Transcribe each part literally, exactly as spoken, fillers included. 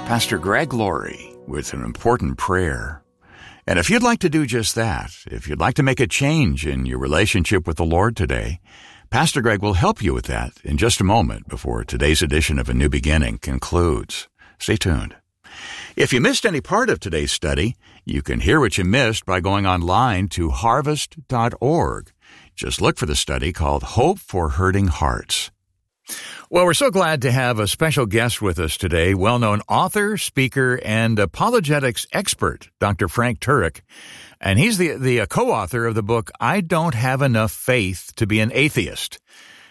Pastor Greg Laurie with an important prayer. And if you'd like to do just that, if you'd like to make a change in your relationship with the Lord today, Pastor Greg will help you with that in just a moment before today's edition of A New Beginning concludes. Stay tuned. If you missed any part of today's study, you can hear what you missed by going online to harvest dot org. Just look for the study called Hope for Hurting Hearts. Well, we're so glad to have a special guest with us today, well-known author, speaker, and apologetics expert, Doctor Frank Turek. And he's the, the co-author of the book, I Don't Have Enough Faith to Be an Atheist.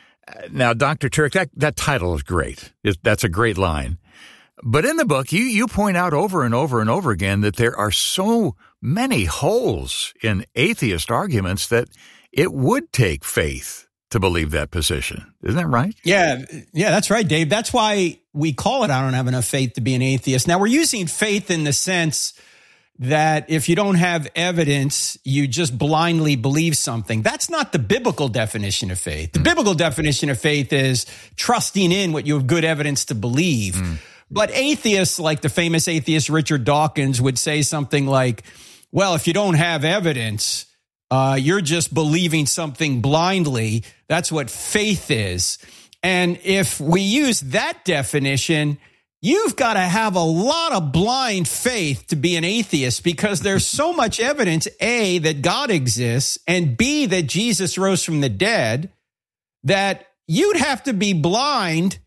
Now, Doctor Turek, that, that title is great. That's a great line. But in the book, you, you point out over and over and over again that there are so many holes in atheist arguments that it would take faith to believe that position. Isn't that right? Yeah, yeah, that's right, Dave. That's why we call it I don't have enough faith to be an atheist. Now, we're using faith in the sense that if you don't have evidence, you just blindly believe something. That's not the biblical definition of faith. The mm. biblical definition of faith is trusting in what you have good evidence to believe. Mm. But atheists, like the famous atheist Richard Dawkins, would say something like, well, if you don't have evidence, Uh, you're just believing something blindly. That's what faith is. And if we use that definition, you've got to have a lot of blind faith to be an atheist because there's so much evidence, A, that God exists, and B, that Jesus rose from the dead, that you'd have to be blind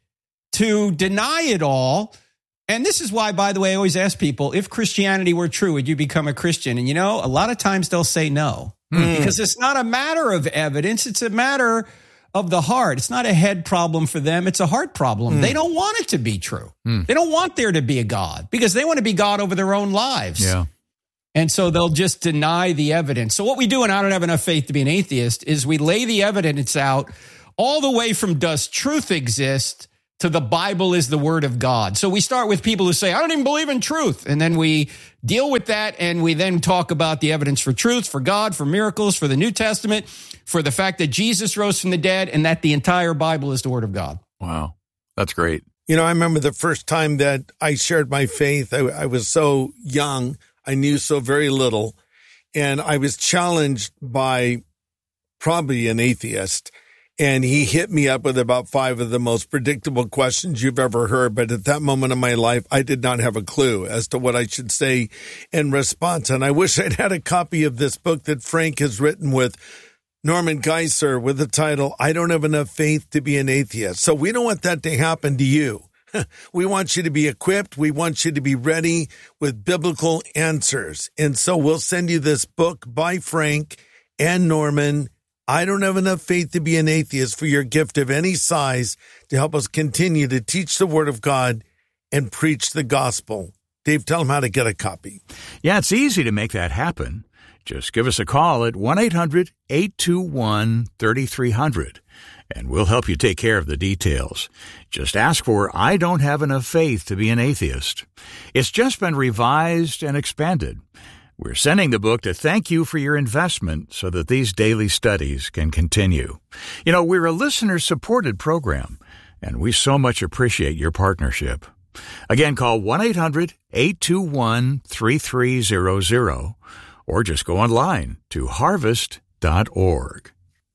to deny it all. And this is why, by the way, I always ask people, if Christianity were true, would you become a Christian? And you know, a lot of times they'll say no. Mm. Because it's not a matter of evidence. It's a matter of the heart. It's not a head problem for them. It's a heart problem. Mm. They don't want it to be true. Mm. They don't want there to be a God because they want to be God over their own lives. Yeah. And so they'll just deny the evidence. So what we do, and I don't have enough faith to be an atheist, is we lay the evidence out all the way from does truth exist to the Bible is the word of God. So we start with people who say, I don't even believe in truth. And then we deal with that, and we then talk about the evidence for truth, for God, for miracles, for the New Testament, for the fact that Jesus rose from the dead, and that the entire Bible is the word of God. Wow, that's great. You know, I remember the first time that I shared my faith. I, I was so young. I knew so very little. And I was challenged by probably an atheist. And he hit me up with about five of the most predictable questions you've ever heard. But at that moment in my life, I did not have a clue as to what I should say in response. And I wish I'd had a copy of this book that Frank has written with Norman Geisler with the title, I Don't Have Enough Faith to Be an Atheist. So we don't want that to happen to you. We want you to be equipped. We want you to be ready with biblical answers. And so we'll send you this book by Frank and Norman, I Don't Have Enough Faith to Be an Atheist, for your gift of any size to help us continue to teach the Word of God and preach the gospel. Dave, tell them how to get a copy. Yeah, it's easy to make that happen. Just give us a call at one eight hundred eight two one three three zero zero, and we'll help you take care of the details. Just ask for I Don't Have Enough Faith to Be an Atheist. It's just been revised and expanded. We're sending the book to thank you for your investment so that these daily studies can continue. You know, we're a listener-supported program, and we so much appreciate your partnership. Again, call one eight hundred eight two one three three zero zero or just go online to harvest dot org.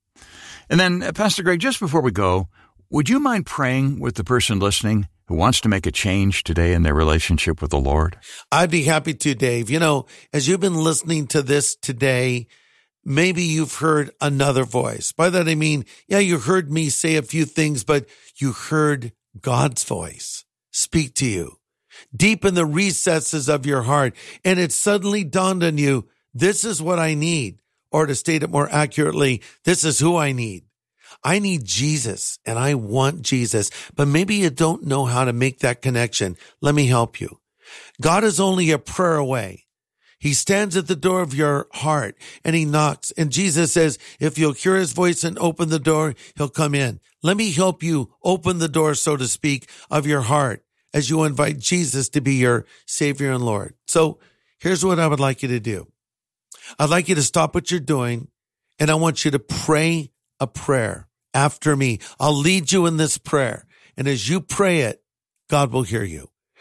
And then, uh, Pastor Greg, just before we go, would you mind praying with the person listening who wants to make a change today in their relationship with the Lord? I'd be happy to, Dave. You know, as you've been listening to this today, maybe you've heard another voice. By that I mean, yeah, you heard me say a few things, but you heard God's voice speak to you deep in the recesses of your heart. And it suddenly dawned on you, this is what I need. Or to state it more accurately, this is who I need. I need Jesus and I want Jesus, but maybe you don't know how to make that connection. Let me help you. God is only a prayer away. He stands at the door of your heart and he knocks. And Jesus says, if you'll hear his voice and open the door, he'll come in. Let me help you open the door, so to speak, of your heart as you invite Jesus to be your Savior and Lord. So here's what I would like you to do. I'd like you to stop what you're doing and I want you to pray a prayer after me. I'll lead you in this prayer. And as you pray it, God will hear you.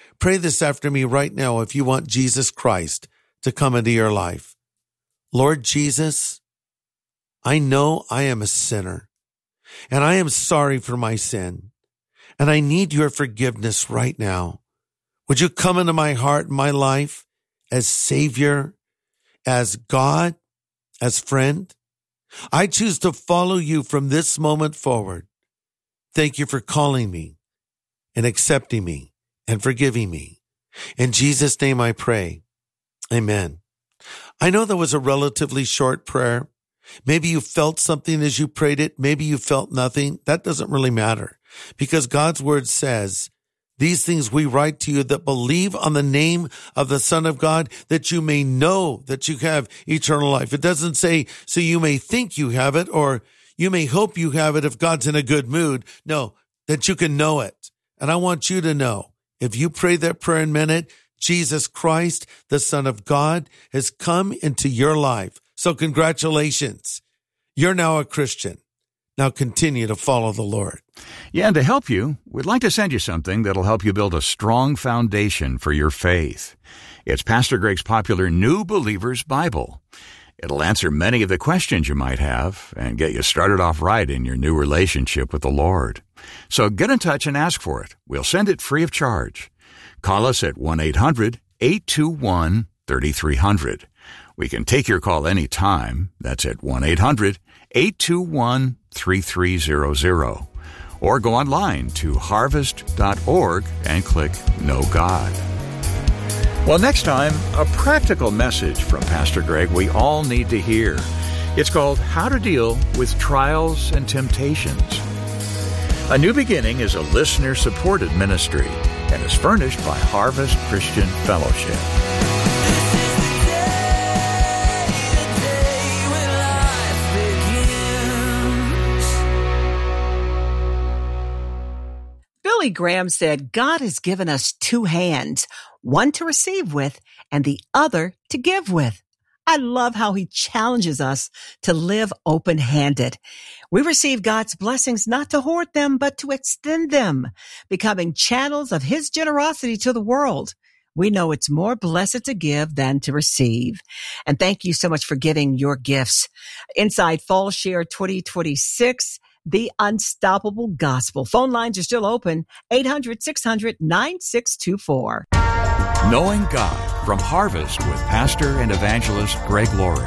Pray this after me right now if you want Jesus Christ to come into your life. Lord Jesus, I know I am a sinner, and I am sorry for my sin, and I need your forgiveness right now. Would you come into my heart and my life as Savior, as God, as friend? I choose to follow you from this moment forward. Thank you for calling me and accepting me and forgiving me. In Jesus' name I pray. Amen. I know that was a relatively short prayer. Maybe you felt something as you prayed it. Maybe you felt nothing. That doesn't really matter, because God's word says, these things we write to you that believe on the name of the Son of God, that you may know that you have eternal life. It doesn't say, so you may think you have it, or you may hope you have it if God's in a good mood. No, that you can know it. And I want you to know, if you pray that prayer in a minute, Jesus Christ, the Son of God, has come into your life. So congratulations. You're now a Christian. Now continue to follow the Lord. Yeah, and to help you, we'd like to send you something that'll help you build a strong foundation for your faith. It's Pastor Greg's popular New Believer's Bible. It'll answer many of the questions you might have and get you started off right in your new relationship with the Lord. So get in touch and ask for it. We'll send it free of charge. Call us at one eight hundred eight two one three three zero zero. We can take your call anytime. That's at one eight hundred eight two one three three zero zero. Or go online to harvest dot org and click Know God. Well, next time, a practical message from Pastor Greg we all need to hear. It's called How to Deal with Trials and Temptations. A New Beginning is a listener-supported ministry and is furnished by Harvest Christian Fellowship. Billy Graham said, God has given us two hands, one to receive with and the other to give with. I love how he challenges us to live open-handed. We receive God's blessings not to hoard them, but to extend them, becoming channels of his generosity to the world. We know it's more blessed to give than to receive. And thank you so much for giving your gifts. Inside Fall Share twenty twenty-six, The Unstoppable Gospel. Phone lines are still open, eight hundred six hundred nine six two four. Knowing God from Harvest with Pastor and Evangelist Greg Laurie.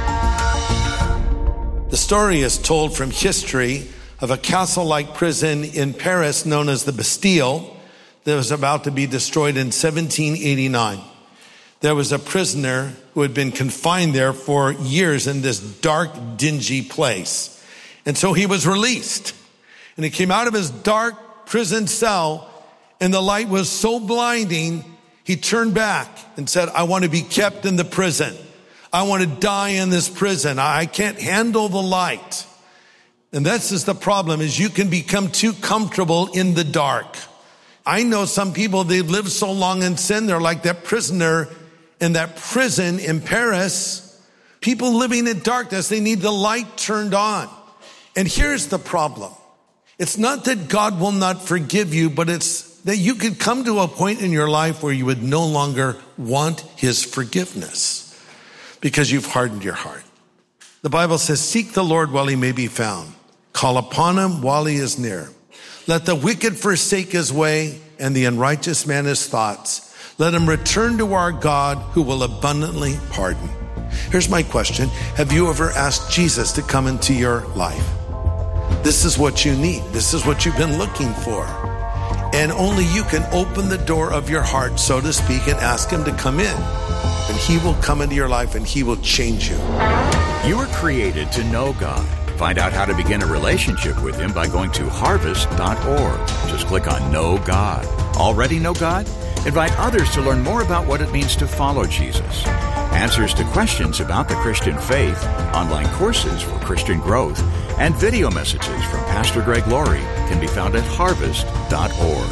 The story is told from history of a castle-like prison in Paris known as the Bastille that was about to be destroyed in seventeen eighty-nine. There was a prisoner who had been confined there for years in this dark, dingy place. And so he was released. And he came out of his dark prison cell, and the light was so blinding, he turned back and said, I want to be kept in the prison. I want to die in this prison. I can't handle the light. And that's just the problem, is you can become too comfortable in the dark. I know some people, they've lived so long in sin, they're like that prisoner in that prison in Paris. People living in darkness, they need the light turned on. And here's the problem. It's not that God will not forgive you, but it's that you could come to a point in your life where you would no longer want his forgiveness because you've hardened your heart. The Bible says, seek the Lord while he may be found. Call upon him while he is near. Let the wicked forsake his way and the unrighteous man his thoughts. Let him return to our God who will abundantly pardon. Here's my question. Have you ever asked Jesus to come into your life? This is what you need. This is what you've been looking for. And only you can open the door of your heart, so to speak, and ask him to come in. And he will come into your life and he will change you. You were created to know God. Find out how to begin a relationship with him by going to harvest dot org. Just click on Know God. Already know God? Invite others to learn more about what it means to follow Jesus. Answers to questions about the Christian faith, online courses for Christian growth, and video messages from Pastor Greg Laurie can be found at harvest dot org.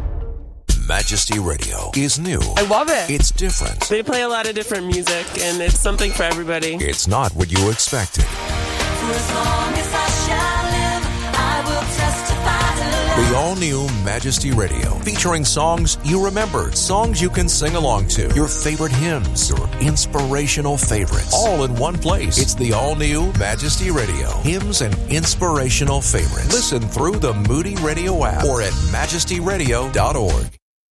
Majesty Radio is new. I love it. It's different. They play a lot of different music, and it's something for everybody. It's not what you expected. For as long as I shall live, I will testify to love. The all-new Majesty Radio, featuring songs you remember, songs you can sing along to, your favorite hymns, your inspirational favorites, all in one place. It's the all-new Majesty Radio, hymns and inspirational favorites. Listen through the Moody Radio app or at majesty radio dot org.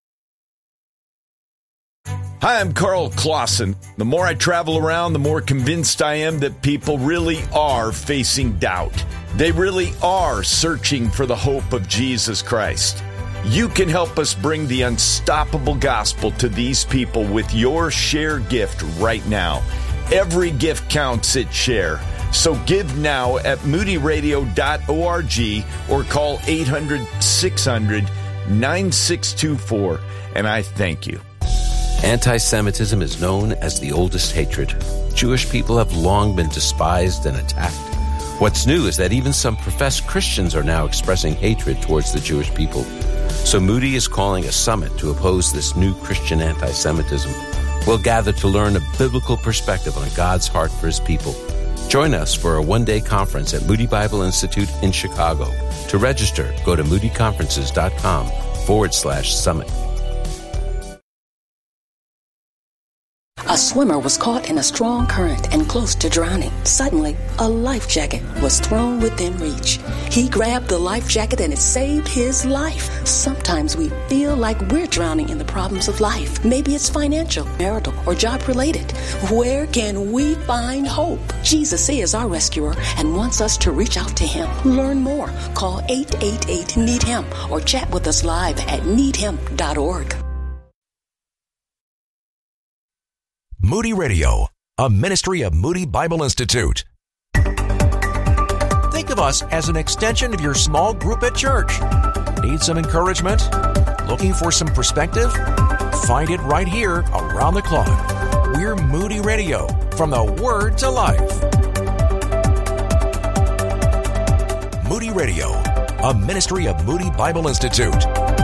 Hi, I'm Carl Clausen. The more I travel around, the more convinced I am that people really are facing doubt. They really are searching for the hope of Jesus Christ. You can help us bring the unstoppable gospel to these people with your Share gift right now. Every gift counts at Share. So give now at moody radio dot org or call eight hundred, six hundred, nine six two four, and I thank you. Anti-Semitism is known as the oldest hatred. Jewish people have long been despised and attacked. What's new is that even some professed Christians are now expressing hatred towards the Jewish people. So Moody is calling a summit to oppose this new Christian anti-Semitism. We'll gather to learn a biblical perspective on God's heart for his people. Join us for a one-day conference at Moody Bible Institute in Chicago. To register, go to moody conferences dot com forward slash summit. A swimmer was caught in a strong current and close to drowning. Suddenly, a life jacket was thrown within reach. He grabbed the life jacket and it saved his life. Sometimes we feel like we're drowning in the problems of life. Maybe it's financial, marital, or job-related. Where can we find hope? Jesus is our rescuer and wants us to reach out to him. Learn more. Call eight eight eight, need him or chat with us live at need him dot org. Moody Radio, a ministry of Moody Bible Institute. Think of us as an extension of your small group at church. Need some encouragement? Looking for some perspective? Find it right here around the clock. We're Moody Radio, from the Word to Life. Moody Radio, a ministry of Moody Bible Institute.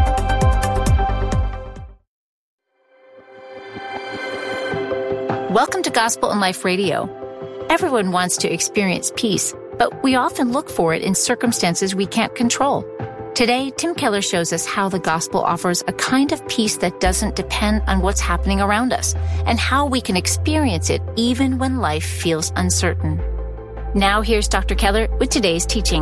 Welcome to Gospel in Life Radio. Everyone wants to experience peace, but we often look for it in circumstances we can't control. Today, Tim Keller shows us how the gospel offers a kind of peace that doesn't depend on what's happening around us, and how we can experience it even when life feels uncertain. Now here's Doctor Keller with today's teaching.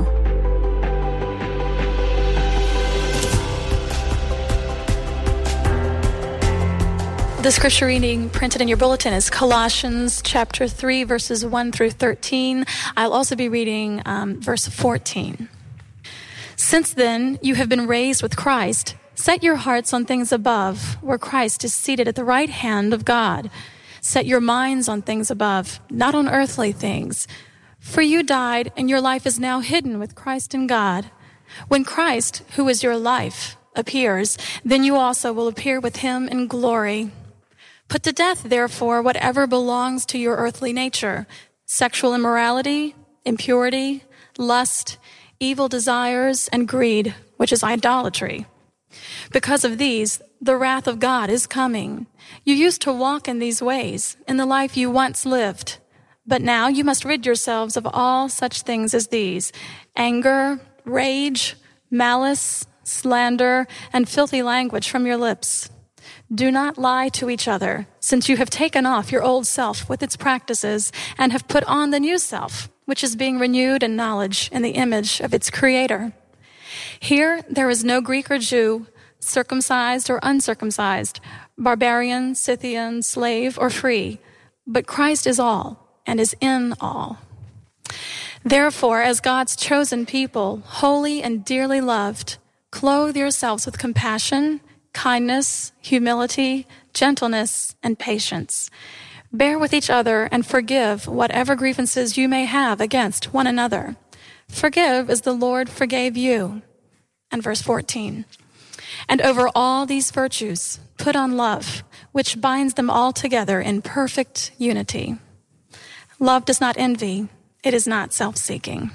The scripture reading printed in your bulletin is Colossians chapter three, verses one through thirteen. I'll also be reading um, verse fourteen. Since then, you have been raised with Christ. Set your hearts on things above, where Christ is seated at the right hand of God. Set your minds on things above, not on earthly things. For you died, and your life is now hidden with Christ in God. When Christ, who is your life, appears, then you also will appear with him in glory. Put to death, therefore, whatever belongs to your earthly nature: sexual immorality, impurity, lust, evil desires, and greed, which is idolatry. Because of these, the wrath of God is coming. You used to walk in these ways in the life you once lived. But now you must rid yourselves of all such things as these: anger, rage, malice, slander, and filthy language from your lips. Do not lie to each other, since you have taken off your old self with its practices and have put on the new self, which is being renewed in knowledge in the image of its creator. Here there is no Greek or Jew, circumcised or uncircumcised, barbarian, Scythian, slave or free, but Christ is all and is in all. Therefore, as God's chosen people, holy and dearly loved, clothe yourselves with compassion, kindness, humility, gentleness, and patience. Bear with each other and forgive whatever grievances you may have against one another. Forgive as the Lord forgave you. And verse fourteen. And over all these virtues, put on love, which binds them all together in perfect unity. Love does not envy. It is not self-seeking.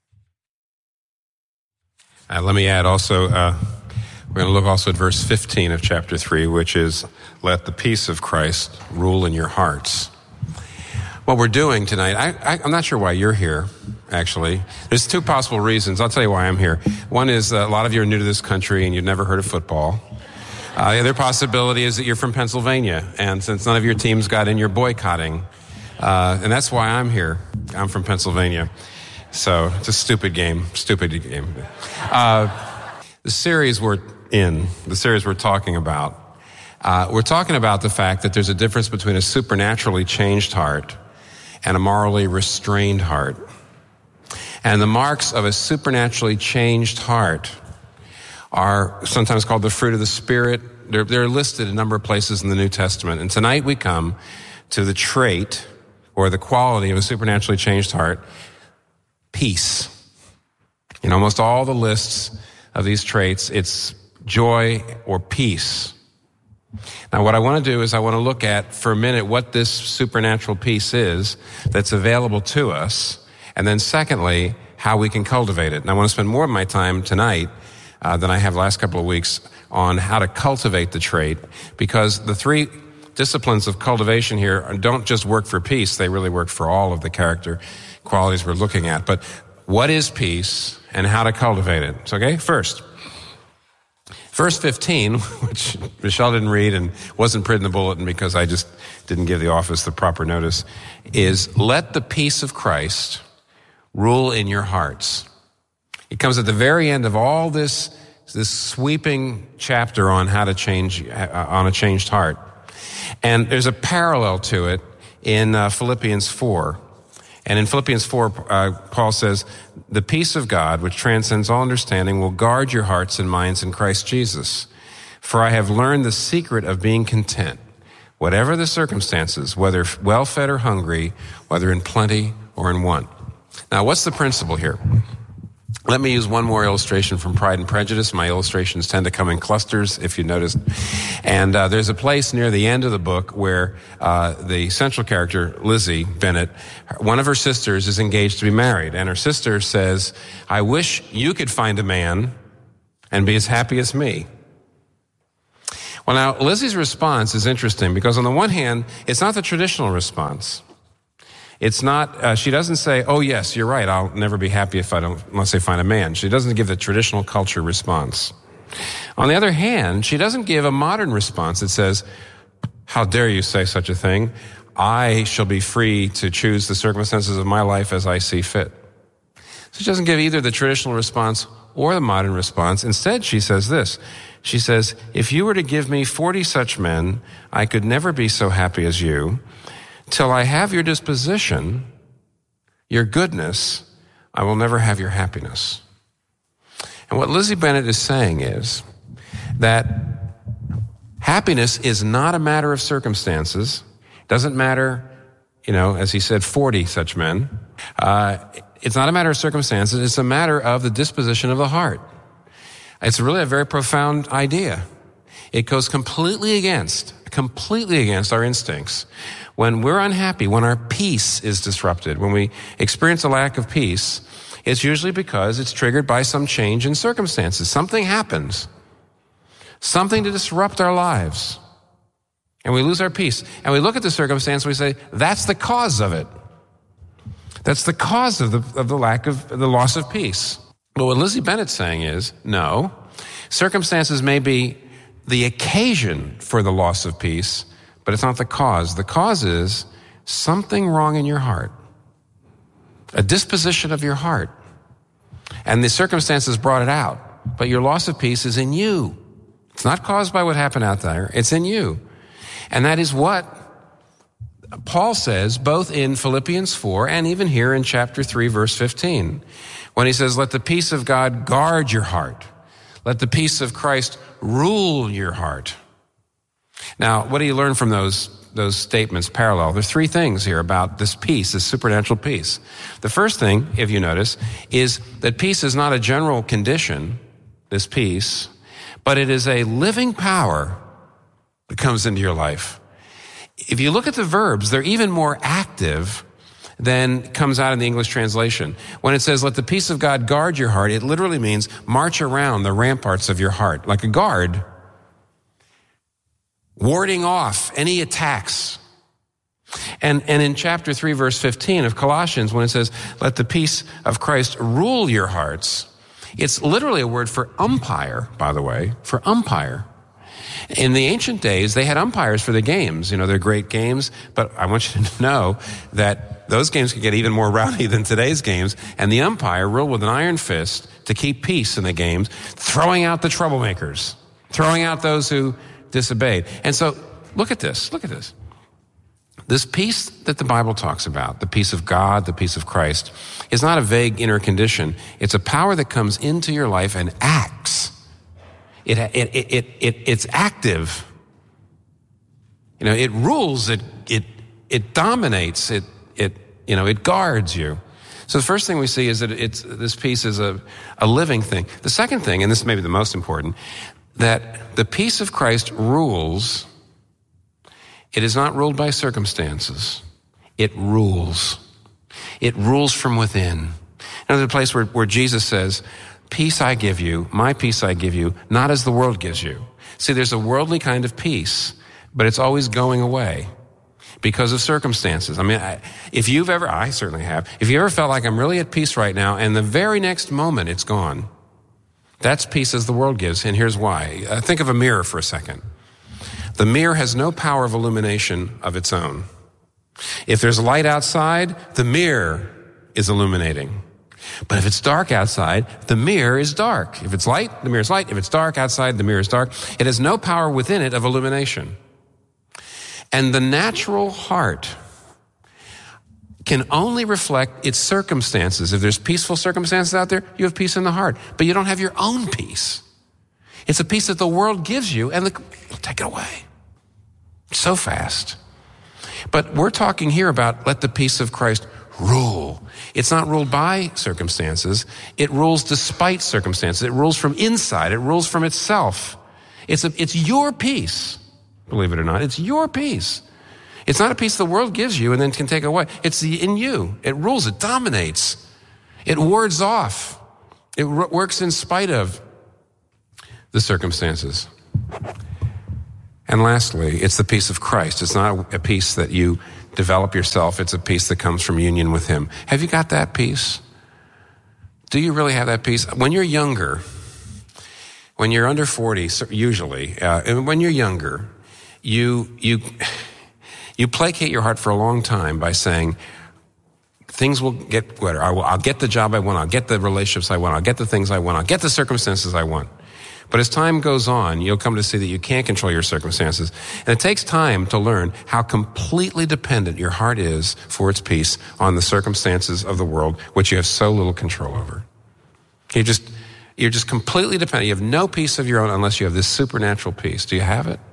Uh, let me add also, uh, we're going to look also at verse fifteen of chapter three, which is, let the peace of Christ rule in your hearts. What we're doing tonight, I, I, I'm not sure why you're here. actually. There's two possible reasons. I'll tell you why I'm here. One is uh, a lot of you are new to this country and you've never heard of football. Uh, the other possibility is that you're from Pennsylvania, and since none of your teams got in, you're boycotting. Uh, and that's why I'm here. I'm from Pennsylvania. So it's a stupid game, stupid game. Uh, the series we're in, the series we're talking about, uh, we're talking about the fact that there's a difference between a supernaturally changed heart and a morally restrained heart. And the marks of a supernaturally changed heart are sometimes called the fruit of the Spirit. They're, they're listed a number of places in the New Testament. And tonight we come to the trait or the quality of a supernaturally changed heart, peace. In almost all the lists of these traits, it's joy or peace. Now, what I want to do is I want to look at for a minute what this supernatural peace is that's available to us, and then secondly, how we can cultivate it. And I want to spend more of my time tonight uh, than I have the last couple of weeks on how to cultivate the trait, because the three disciplines of cultivation here don't just work for peace, they really work for all of the character qualities we're looking at. But what is peace and how to cultivate it? So, okay, first, verse fifteen, which Michelle didn't read and wasn't printed in the bulletin because I just didn't give the office the proper notice, is let the peace of Christ rule in your hearts. It comes at the very end of all this, this sweeping chapter on how to change, uh, on a changed heart. And there's a parallel to it in uh, Philippians four. And in Philippians four, uh, Paul says, the peace of God, which transcends all understanding, will guard your hearts and minds in Christ Jesus. For I have learned the secret of being content, whatever the circumstances, whether well-fed or hungry, whether in plenty or in want. Now, what's the principle here? Let me use one more illustration from Pride and Prejudice. My illustrations tend to come in clusters, if you noticed. And uh, there's a place near the end of the book where uh, the central character, Lizzie Bennet, one of her sisters is engaged to be married. And her sister says, I wish you could find a man and be as happy as me. Well, now, Lizzie's response is interesting because on the one hand, it's not the traditional response. It's not, uh, she doesn't say, oh yes, you're right, I'll never be happy if I don't, unless I find a man. She doesn't give the traditional culture response. On the other hand, she doesn't give a modern response that says, how dare you say such a thing? I shall be free to choose the circumstances of my life as I see fit. So she doesn't give either the traditional response or the modern response. Instead, she says this. She says, if you were to give me forty such men, I could never be so happy as you. Till I have your disposition, your goodness, I will never have your happiness. And what Lizzie Bennet is saying is that happiness is not a matter of circumstances. It doesn't matter, you know, as he said, forty such men. Uh, it's not a matter of circumstances. It's a matter of the disposition of the heart. It's really a very profound idea. It goes completely against, completely against our instincts. When we're unhappy, when our peace is disrupted, when we experience a lack of peace, it's usually because it's triggered by some change in circumstances. Something happens. Something to disrupt our lives. And we lose our peace. And we look at the circumstance and we say, that's the cause of it. That's the cause of the, of the lack of, the loss of peace. But what Lizzie Bennet's saying is, no, circumstances may be the occasion for the loss of peace, but it's not the cause. The cause is something wrong in your heart, a disposition of your heart. And the circumstances brought it out, but your loss of peace is in you. It's not caused by what happened out there. It's in you. And that is what Paul says both in Philippians four and even here in chapter three, verse fifteen, when he says, let the peace of God guard your heart. Let the peace of Christ rule your heart. Now, what do you learn from those, those statements parallel? There's three things here about this peace, this supernatural peace. The first thing, if you notice, is that peace is not a general condition, this peace, but it is a living power that comes into your life. If you look at the verbs, they're even more active than comes out in the English translation. When it says, let the peace of God guard your heart, it literally means march around the ramparts of your heart, like a guard, warding off any attacks. And, and in chapter three, verse fifteen of Colossians, when it says, let the peace of Christ rule your hearts, it's literally a word for umpire, by the way, for umpire. In the ancient days, they had umpires for the games. You know, they're great games, but I want you to know that those games could get even more rowdy than today's games, and the umpire ruled with an iron fist to keep peace in the games, throwing out the troublemakers, throwing out those who disobeyed. And so, look at this, look at this. This peace that the Bible talks about, the peace of God, the peace of Christ, is not a vague inner condition. It's a power that comes into your life and acts. It, it, it, it, it, it's active. You know, it rules, it, it, it dominates, it, it, you know, it guards you. So the first thing we see is that it's, this peace is a, a living thing. The second thing, and this may be the most important, that the peace of Christ rules. It is not ruled by circumstances. It rules. It rules from within. Another place where, where Jesus says, peace I give you, my peace I give you, not as the world gives you. See, there's a worldly kind of peace, but it's always going away because of circumstances. I mean, I, if you've ever, I certainly have, if you ever felt like I'm really at peace right now, and the very next moment it's gone, that's peace as the world gives, and here's why. Uh, think of a mirror for a second. The mirror has no power of illumination of its own. If there's light outside, the mirror is illuminating. But if it's dark outside, the mirror is dark. If it's light, the mirror is light. If it's dark outside, the mirror is dark. It has no power within it of illumination. And the natural heart can only reflect its circumstances. If there's peaceful circumstances out there, you have peace in the heart. But you don't have your own peace. It's a peace that the world gives you, and the, it'll take it away so fast. But we're talking here about let the peace of Christ rule. It's not ruled by circumstances. It rules despite circumstances. It rules from inside. It rules from itself. It's a, it's your peace, believe it or not. It's your peace. It's not a peace the world gives you and then can take away. It's the, in you. It rules. It dominates. It wards off. It r- works in spite of the circumstances. And lastly, it's the peace of Christ. It's not a peace that you develop yourself. It's a peace that comes from union with Him. Have you got that peace? Do you really have that peace? When you're younger, when you're under forty, usually, uh, and when you're younger, you, you, you placate your heart for a long time by saying, things will get better. I will, I'll get the job I want. I'll get the relationships I want. I'll get the things I want. I'll get the circumstances I want. But as time goes on, you'll come to see that you can't control your circumstances. And it takes time to learn how completely dependent your heart is for its peace on the circumstances of the world, which you have so little control over. You just, you're just completely dependent. You have no peace of your own unless you have this supernatural peace. Do you have it?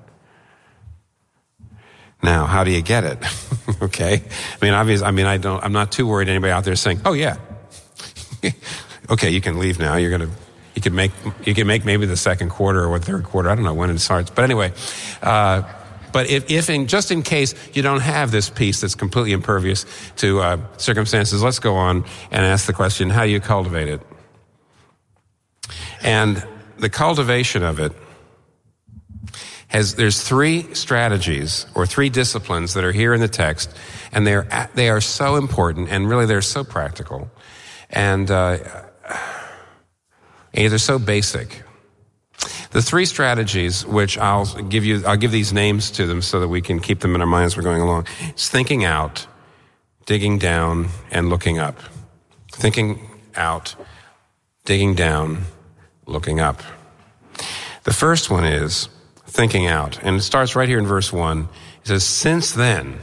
Now, how do you get it? Okay. I mean, obviously, I mean, I don't, I'm not too worried anybody out there saying, oh yeah. Okay, you can leave now. You're going to, You could make you could make maybe the second quarter or the third quarter. I don't know when it starts. But anyway, uh, but if, if in, just in case you don't have this peace that's completely impervious to uh, circumstances, let's go on and ask the question, how do you cultivate it? And the cultivation of it has, there's three strategies or three disciplines that are here in the text, and they're, they are so important, and really they're so practical. And, uh, And they're so basic. The three strategies, which I'll give you, I'll give these names to them so that we can keep them in our minds as we're going along. It's thinking out, digging down, and looking up. Thinking out, digging down, looking up. The first one is thinking out. And it starts right here in verse one. It says, since then,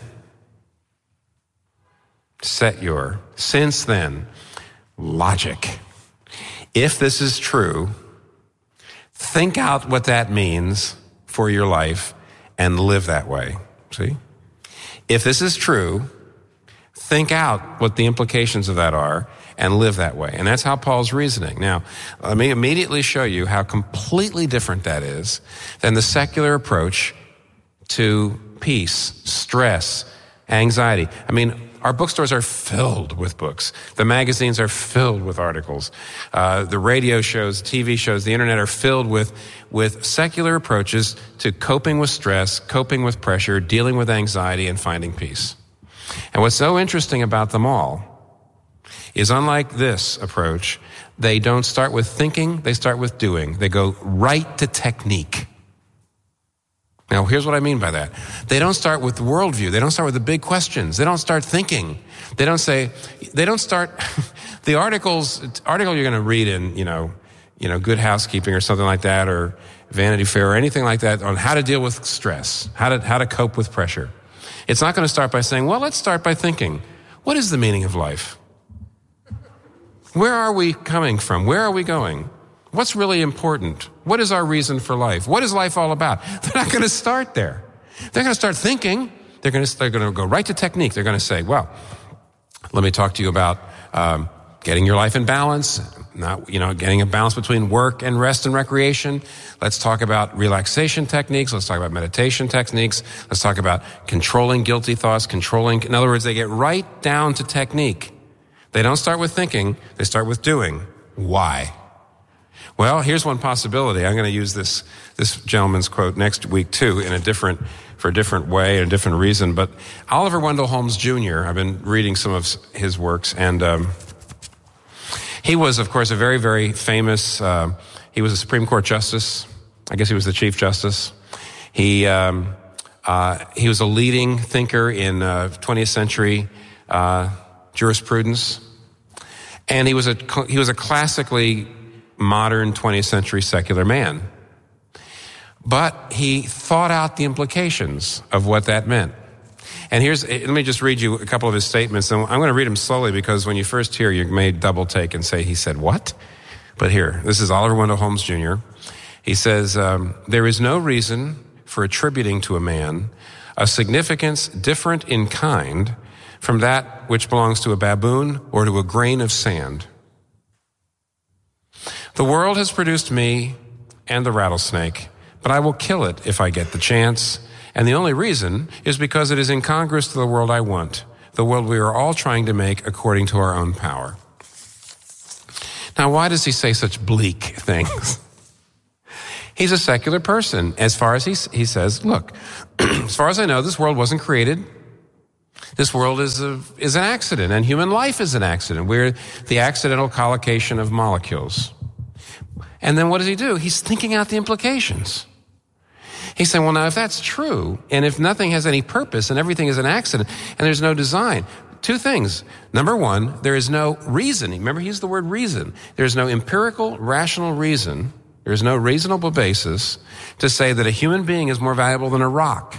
set your, since then, logic. If this is true, think out what that means for your life and live that way. See? If this is true, think out what the implications of that are and live that way. And that's how Paul's reasoning. Now, let me immediately show you how completely different that is than the secular approach to peace, stress, anxiety. I mean, our bookstores are filled with books. The magazines are filled with articles. Uh, the radio shows, T V shows, the internet are filled with, with secular approaches to coping with stress, coping with pressure, dealing with anxiety, and finding peace. And what's so interesting about them all is, unlike this approach, they don't start with thinking, they start with doing. They go right to technique. Now, here's what I mean by that. They don't start with the worldview. They don't start with the big questions. They don't start thinking. They don't say, they don't start, the articles, article you're going to read in, you know, you know, Good Housekeeping or something like that, or Vanity Fair or anything like that, on how to deal with stress, how to, how to cope with pressure. It's not going to start by saying, well, let's start by thinking, what is the meaning of life? Where are we coming from? Where are we going? What's really important? What is our reason for life? What is life all about? They're not going to start there. They're going to start thinking. They're going to, they're going to go right to technique. They're going to say, well, let me talk to you about um, getting your life in balance, not, you know, getting a balance between work and rest and recreation. Let's talk about relaxation techniques. Let's talk about meditation techniques. Let's talk about controlling guilty thoughts, controlling, in other words, they get right down to technique. They don't start with thinking, they start with doing. Why? Well, here's one possibility. I'm going to use this, this gentleman's quote next week too, in a different, for a different way and a different reason. But Oliver Wendell Holmes Junior, I've been reading some of his works, and um, he was, of course, a very, very famous, uh, he was a Supreme Court justice. I guess he was the Chief Justice. He, um, uh, he was a leading thinker in uh, twentieth century uh, jurisprudence. And he was a, he was a classically modern twentieth century secular man. But he thought out the implications of what that meant. And here's, let me just read you a couple of his statements. And I'm going to read them slowly because when you first hear, you may double take and say, he said what? But here, this is Oliver Wendell Holmes Junior He says, um, there is no reason for attributing to a man a significance different in kind from that which belongs to a baboon or to a grain of sand. The world has produced me and the rattlesnake, but I will kill it if I get the chance. And the only reason is because it is incongruous to the world I want, the world we are all trying to make according to our own power. Now, why does he say such bleak things? He's a secular person. As far as he, he says, look, as far as I know, this world wasn't created. This world is a, is an accident, and human life is an accident. We're the accidental collocation of molecules. And then what does he do? He's thinking out the implications. He's saying, well, now, if that's true, and if nothing has any purpose, and everything is an accident, and there's no design, two things. Number one, there is no reason. Remember, he used the word reason. There's no empirical, rational reason. There's no reasonable basis to say that a human being is more valuable than a rock.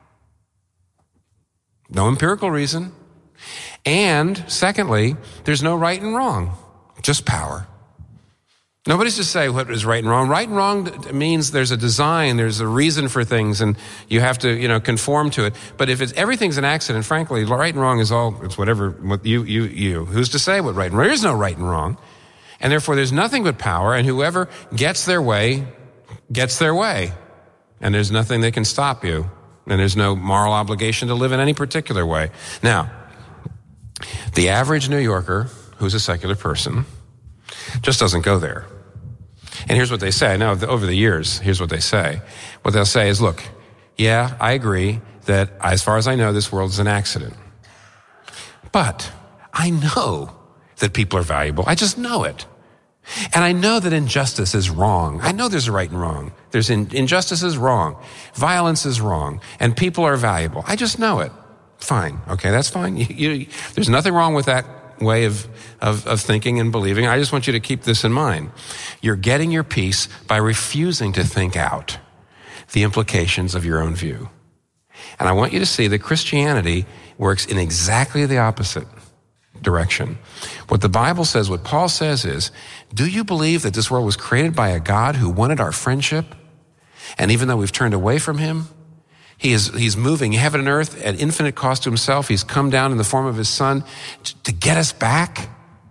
No empirical reason. And secondly, there's no right and wrong, just power. Nobody's to say what is right and wrong. Right and wrong means there's a design, there's a reason for things, and you have to, you know, conform to it. But if it's everything's an accident, frankly, right and wrong is all, it's whatever, what you, you, you. Who's to say what right and wrong? There is no right and wrong. And therefore there's nothing but power, and whoever gets their way, gets their way. And there's nothing that can stop you. And there's no moral obligation to live in any particular way. Now, the average New Yorker who's a secular person just doesn't go there. And here's what they say. Now, over the years, here's what they say. What they'll say is, look, yeah, I agree that as far as I know, this world is an accident. But I know that people are valuable. I just know it. And I know that injustice is wrong. I know there's a right and wrong. There's in, injustice is wrong. Violence is wrong. And people are valuable. I just know it. Fine. Okay, that's fine. You, you, there's nothing wrong with that way of, of, of thinking and believing. I just want you to keep this in mind. You're getting your peace by refusing to think out the implications of your own view. And I want you to see that Christianity works in exactly the opposite direction. What the Bible says, what Paul says is, do you believe that this world was created by a God who wanted our friendship? And even though we've turned away from him, he is, he's moving heaven and earth at infinite cost to himself. He's come down in the form of his son to, to get us back.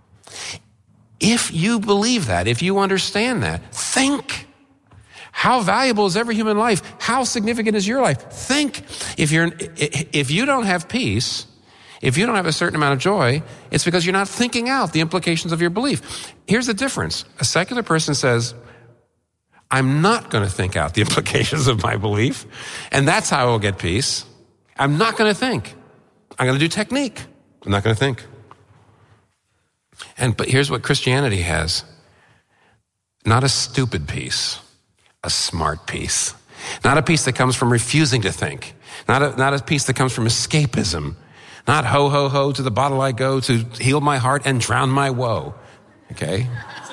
If you believe that, if you understand that, think. How valuable is every human life? How significant is your life? Think. If you're, if you don't have peace, if you don't have a certain amount of joy, it's because you're not thinking out the implications of your belief. Here's the difference. A secular person says, I'm not going to think out the implications of my belief, and that's how I will get peace. I'm not going to think. I'm going to do technique. I'm not going to think. And but here's what Christianity has. Not a stupid peace, a smart peace. Not a peace that comes from refusing to think. Not a, not a peace that comes from escapism. Not ho, ho, ho, to the bottle I go to heal my heart and drown my woe. Okay?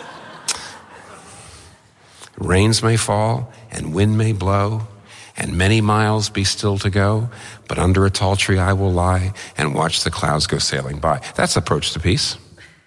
Rains may fall and wind may blow and many miles be still to go, but under a tall tree I will lie and watch the clouds go sailing by. That's the approach to peace.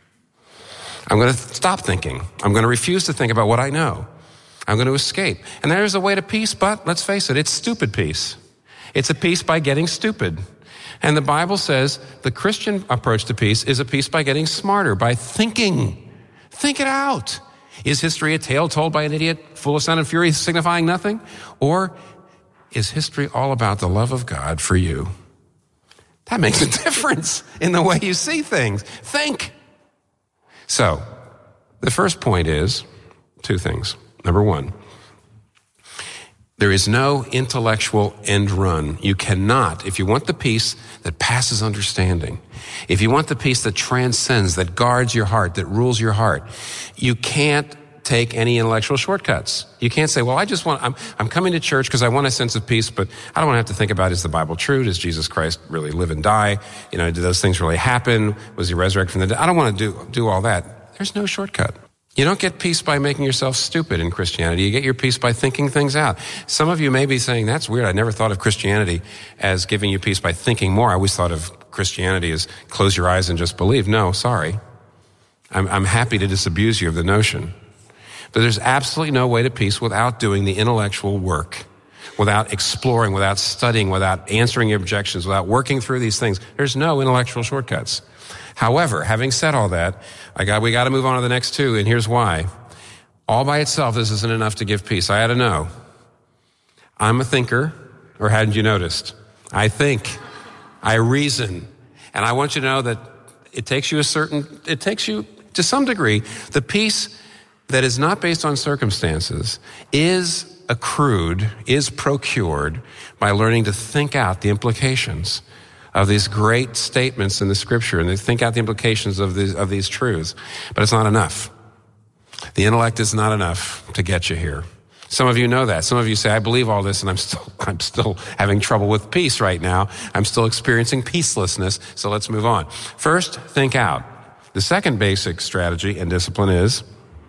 I'm going to stop thinking. I'm going to refuse to think about what I know. I'm going to escape. And there's a way to peace, but let's face it, it's stupid peace. It's a peace by getting stupid. And the Bible says the Christian approach to peace is a peace by getting smarter, by thinking. Think it out. Is history a tale told by an idiot, full of sound and fury, signifying nothing? Or is history all about the love of God for you? That makes a difference in the way you see things. Think. So, the first point is two things. Number one, there is no intellectual end run. You cannot, if you want the peace that passes understanding, if you want the peace that transcends, that guards your heart, that rules your heart, you can't take any intellectual shortcuts. You can't say, well, I just want, I'm, I'm coming to church because I want a sense of peace, but I don't want to have to think about, is the Bible true? Does Jesus Christ really live and die? You know, did those things really happen? Was he resurrected from the dead? I don't want to do, do all that. There's no shortcut. You don't get peace by making yourself stupid in Christianity. You get your peace by thinking things out. Some of you may be saying, that's weird. I never thought of Christianity as giving you peace by thinking more. I always thought of Christianity as close your eyes and just believe. No, sorry. I'm, I'm happy to disabuse you of the notion. But there's absolutely no way to peace without doing the intellectual work, without exploring, without studying, without answering your objections, without working through these things. There's no intellectual shortcuts. However, having said all that, I got, we got to move on to the next two, and here's why. All by itself, this isn't enough to give peace. I had to know. I'm a thinker, or hadn't you noticed? I think. I reason. And I want you to know that it takes you a certain, it takes you, to some degree, the peace that is not based on circumstances is accrued, is procured by learning to think out the implications of these great statements in the scripture and to think out the implications of these, of these truths. But it's not enough. The intellect is not enough to get you here. Some of you know that. Some of you say, I believe all this and I'm still, I'm still having trouble with peace right now. I'm still experiencing peacelessness. So let's move on. First, think out. The second basic strategy and discipline is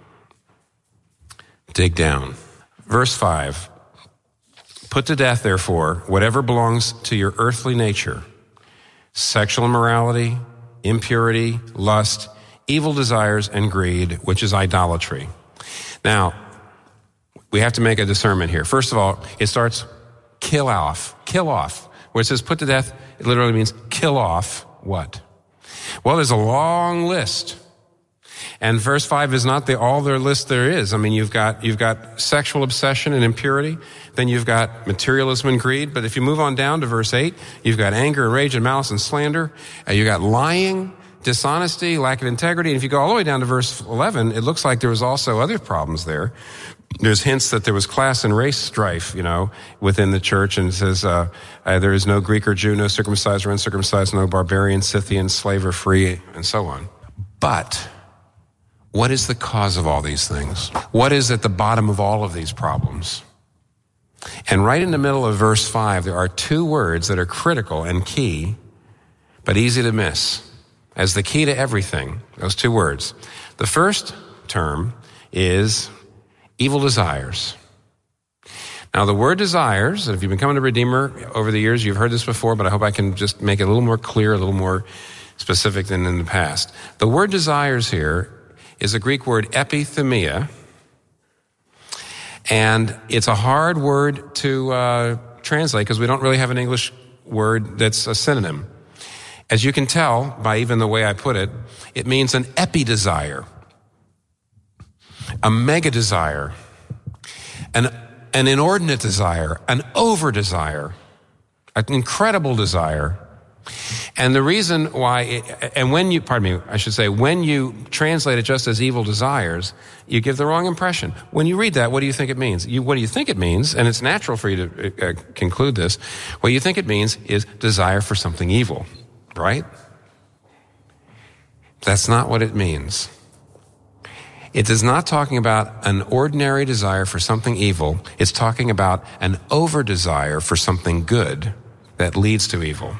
dig down. Verse five, put to death, therefore, whatever belongs to your earthly nature, sexual immorality, impurity, lust, evil desires, and greed, which is idolatry. Now, we have to make a discernment here. First of all, it starts kill off, kill off. Where it says put to death, it literally means kill off what? Well, there's a long list. And verse five is not the all their list there is. I mean, you've got, you've got sexual obsession and impurity. Then you've got materialism and greed. But if you move on down to verse eight, you've got anger and rage and malice and slander. Uh, you've got lying, dishonesty, lack of integrity. And if you go all the way down to verse eleven, it looks like there was also other problems there. There's hints that there was class and race strife, you know, within the church. And it says, uh, uh, there is no Greek or Jew, no circumcised or uncircumcised, no barbarian, Scythian, slave or free, and so on. But what is the cause of all these things? What is at the bottom of all of these problems? And right in the middle of verse five, there are two words that are critical and key, but easy to miss as the key to everything. Those two words. The first term is evil desires. Now, the word desires, and if you've been coming to Redeemer over the years, you've heard this before, but I hope I can just make it a little more clear, a little more specific than in the past. The word desires here is a Greek word epithumia, and it's a hard word to uh, translate because we don't really have an English word that's a synonym. As you can tell by even the way I put it, it means an epi-desire, a mega-desire, an, an inordinate desire, an over-desire, an incredible desire. And the reason why, it, and when you, pardon me, I should say, when you translate it just as evil desires, you give the wrong impression. When you read that, what do you think it means? You, what do you think it means? And it's natural for you to uh, conclude this. What you think it means is desire for something evil. right? That's not what it means. It is not talking about an ordinary desire for something evil. It's talking about an over-desire for something good that leads to evil.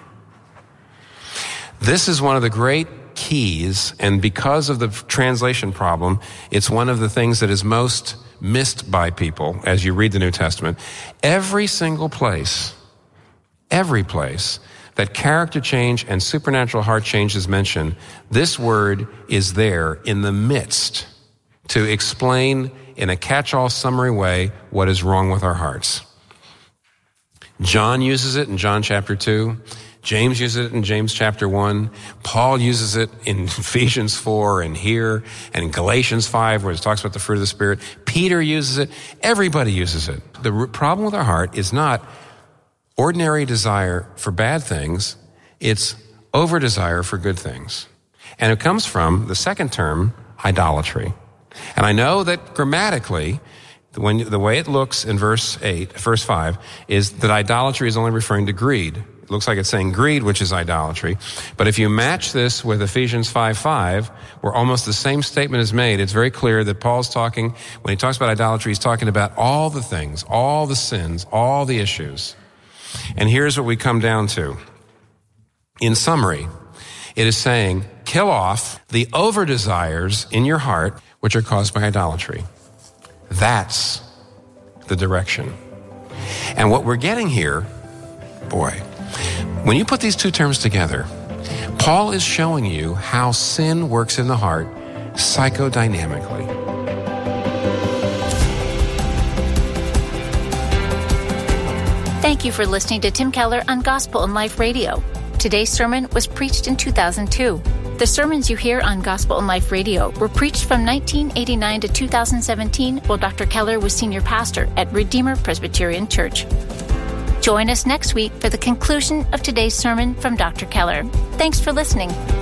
This is one of the great keys, and because of the translation problem, it's one of the things that is most missed by people as you read the New Testament. Every single place, every place that character change and supernatural heart change is mentioned, this word is there in the midst to explain in a catch-all summary way what is wrong with our hearts. John uses it in John chapter two. James uses it in James chapter one. Paul uses it in Ephesians four and here and in Galatians five where it talks about the fruit of the Spirit. Peter uses it. Everybody uses it. The problem with our heart is not ordinary desire for bad things. It's over-desire for good things. And it comes from the second term, idolatry. And I know that grammatically, when the way it looks in verse eight, verse five, is that idolatry is only referring to greed. It looks like it's saying greed, which is idolatry. But if you match this with Ephesians five five, where almost the same statement is made, it's very clear that Paul's talking, when he talks about idolatry, he's talking about all the things, all the sins, all the issues. And here's what we come down to. In summary, it is saying, kill off the over-desires in your heart which are caused by idolatry. That's the direction. And what we're getting here, boy, when you put these two terms together, Paul is showing you how sin works in the heart psychodynamically. Thank you for listening to Tim Keller on Gospel and Life Radio. Today's sermon was preached in two thousand two. The sermons you hear on Gospel and Life Radio were preached from nineteen eighty-nine to two thousand seventeen while Doctor Keller was senior pastor at Redeemer Presbyterian Church. Join us next week for the conclusion of today's sermon from Doctor Keller. Thanks for listening.